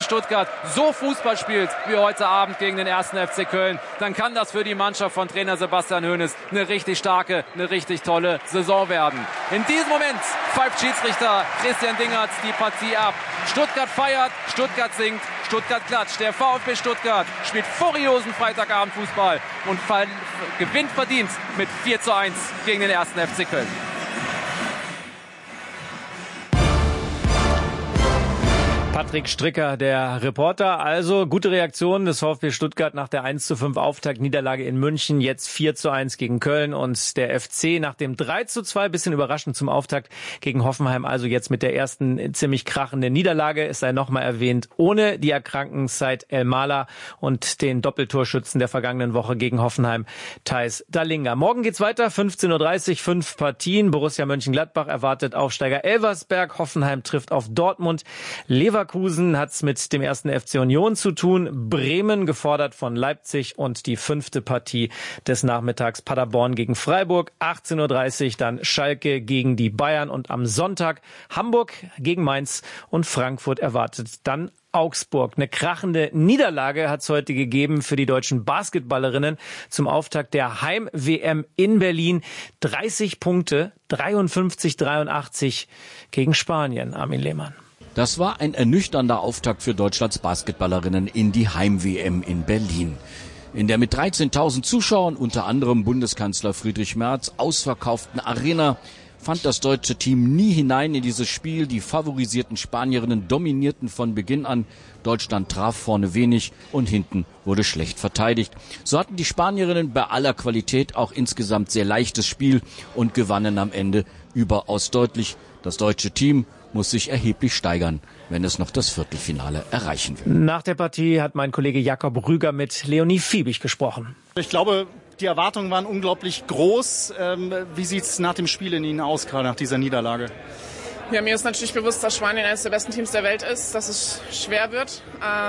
Stuttgart so Fußball spielt wie heute Abend gegen den 1. FC Köln, dann kann das für die Mannschaft von Trainer Sebastian Hoeneß eine richtig starke, eine richtig tolle Saison werden. In diesem Moment pfeift Schiedsrichter Christian Dingertz die Partie ab. Stuttgart feiert, Stuttgart singt, Stuttgart klatscht. Der VfB Stuttgart spielt furiosen Freitagabendfußball und gewinnt verdient mit 4:1 gegen den 1. FC Köln. Patrick Stricker, der Reporter. Also gute Reaktion des VfB Stuttgart nach der 1:5 Auftaktniederlage in München. Jetzt 4:1 gegen Köln und der FC nach dem 3:2, bisschen überraschend zum Auftakt gegen Hoffenheim. Also jetzt mit der ersten ziemlich krachenden Niederlage. Es sei nochmal erwähnt, ohne die erkrankten Said El-Mala und den Doppeltorschützen der vergangenen Woche gegen Hoffenheim, Theis Dallinga. Morgen geht's weiter, 15:30 Uhr, 5 Partien. Borussia Mönchengladbach erwartet Aufsteiger Elversberg. Hoffenheim trifft auf Dortmund. Leverkusen hat's mit dem 1. FC Union zu tun. Bremen gefordert von Leipzig und die 5. Partie des Nachmittags Paderborn gegen Freiburg. 18:30 Uhr dann Schalke gegen die Bayern und am Sonntag Hamburg gegen Mainz und Frankfurt erwartet dann Augsburg. Eine krachende Niederlage hat es heute gegeben für die deutschen Basketballerinnen zum Auftakt der Heim-WM in Berlin. 30 Punkte, 53-83 gegen Spanien. Armin Lehmann. Das war ein ernüchternder Auftakt für Deutschlands Basketballerinnen in die Heim-WM in Berlin. In der mit 13.000 Zuschauern, unter anderem Bundeskanzler Friedrich Merz, ausverkauften Arena fand das deutsche Team nie hinein in dieses Spiel. Die favorisierten Spanierinnen dominierten von Beginn an. Deutschland traf vorne wenig und hinten wurde schlecht verteidigt. So hatten die Spanierinnen bei aller Qualität auch insgesamt sehr leichtes Spiel und gewannen am Ende überaus deutlich. Das deutsche Team muss sich erheblich steigern, wenn es noch das Viertelfinale erreichen will. Nach der Partie hat mein Kollege Jakob Rüger mit Leonie Fiebig gesprochen. Ich glaube, die Erwartungen waren unglaublich groß. Wie sieht es nach dem Spiel in Ihnen aus, gerade nach dieser Niederlage? Ja, mir ist natürlich bewusst, dass Spanien eines der besten Teams der Welt ist, dass es schwer wird.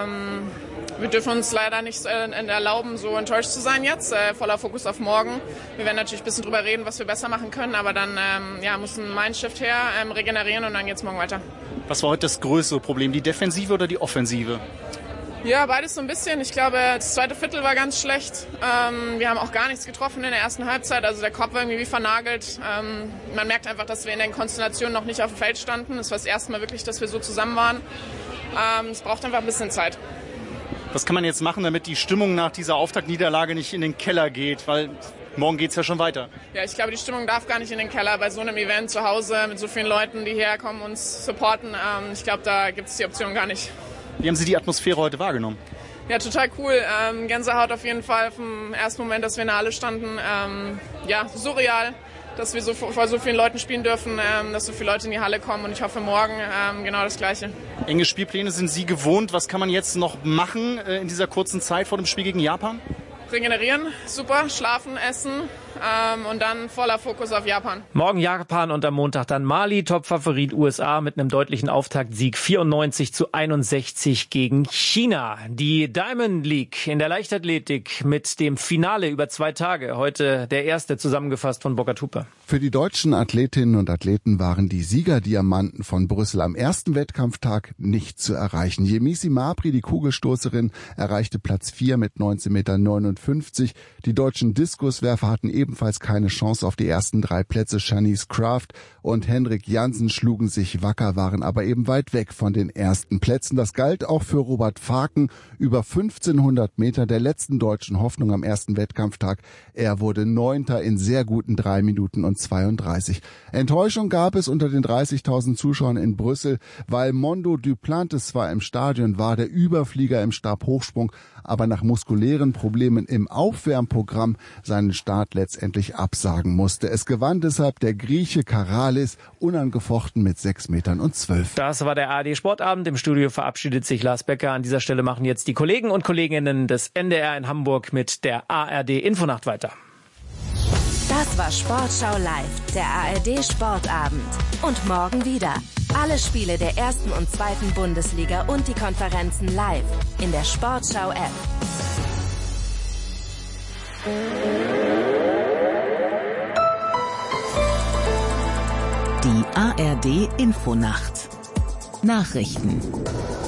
Wir dürfen uns leider nicht erlauben, so enttäuscht zu sein jetzt. Voller Fokus auf morgen. Wir werden natürlich ein bisschen drüber reden, was wir besser machen können, aber dann muss ein Mindshift her, regenerieren und dann geht's morgen weiter. Was war heute das größere Problem, die Defensive oder die Offensive? Ja, beides so ein bisschen. Ich glaube, das zweite Viertel war ganz schlecht. Wir haben auch gar nichts getroffen in der ersten Halbzeit. Also der Kopf war irgendwie wie vernagelt. Man merkt einfach, dass wir in den Konstellationen noch nicht auf dem Feld standen. Es war das erste Mal wirklich, dass wir so zusammen waren. Es braucht einfach ein bisschen Zeit. Was kann man jetzt machen, damit die Stimmung nach dieser Auftaktniederlage nicht in den Keller geht? Weil morgen geht's ja schon weiter. Ja, ich glaube, die Stimmung darf gar nicht in den Keller bei so einem Event zu Hause mit so vielen Leuten, die hierher kommen, uns supporten. Ich glaube, da gibt es die Option gar nicht. Wie haben Sie die Atmosphäre heute wahrgenommen? Ja, total cool. Gänsehaut auf jeden Fall vom ersten Moment, dass wir in der Halle standen. Surreal, dass wir vor so vielen Leuten spielen dürfen, dass so viele Leute in die Halle kommen. Und ich hoffe morgen genau das Gleiche. Enge Spielpläne sind Sie gewohnt. Was kann man jetzt noch machen in dieser kurzen Zeit vor dem Spiel gegen Japan? Regenerieren, super, schlafen, essen und dann voller Fokus auf Japan. Morgen Japan und am Montag dann Mali, Topfavorit USA mit einem deutlichen Auftaktsieg 94-61 gegen China. Die Diamond League in der Leichtathletik mit dem Finale über 2 Tage. Heute der erste zusammengefasst von Burkhard Hupe. Für die deutschen Athletinnen und Athleten waren die Siegerdiamanten von Brüssel am ersten Wettkampftag nicht zu erreichen. Yemisi Mabry, die Kugelstoßerin, erreichte Platz 4 mit 19,59 Meter. Die deutschen Diskuswerfer hatten ebenfalls keine Chance auf die ersten 3 Plätze. Shanice Kraft und Henrik Jansen schlugen sich wacker, waren aber eben weit weg von den ersten Plätzen. Das galt auch für Robert Faken, über 1500 Meter der letzten deutschen Hoffnung am ersten Wettkampftag. Er wurde 9. in sehr guten 3 Minuten und 32. Enttäuschung gab es unter den 30.000 Zuschauern in Brüssel, weil Mondo Duplantis zwar im Stadion war, der Überflieger im Stabhochsprung, aber nach muskulären Problemen im Aufwärmprogramm seinen Start letztendlich absagen musste. Es gewann deshalb der Grieche Karalis unangefochten mit 6,12 Metern. Das war der ARD Sportabend. Im Studio verabschiedet sich Lars Becker. An dieser Stelle machen jetzt die Kollegen und Kolleginnen des NDR in Hamburg mit der ARD Infonacht weiter. Das war Sportschau live, der ARD Sportabend. Und morgen wieder. Alle Spiele der 1. und 2. Bundesliga und die Konferenzen live in der Sportschau-App. Die ARD Infonacht. Nachrichten